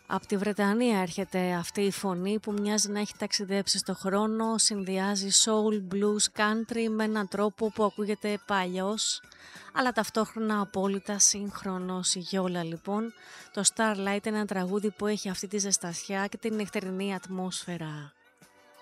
Από τη Βρετανία έρχεται αυτή η φωνή που μοιάζει να έχει ταξιδέψει στο χρόνο, συνδυάζει soul, blues, country με έναν τρόπο που ακούγεται παλιός, αλλά ταυτόχρονα απόλυτα σύγχρονος. Η Γιόλα λοιπόν, το Starlight είναι ένα τραγούδι που έχει αυτή τη ζεστασιά και την νυχτερινή ατμόσφαιρα.